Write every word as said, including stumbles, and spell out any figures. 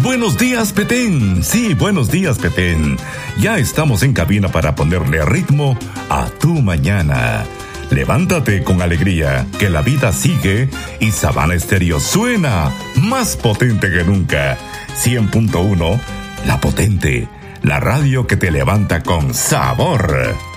Buenos días, Petén. Sí, buenos días, Petén. Ya estamos en cabina para ponerle ritmo a tu mañana. Levántate con alegría, que la vida sigue y Sabana Estéreo suena más potente que nunca. cien punto uno, La Potente, la radio que te levanta con sabor.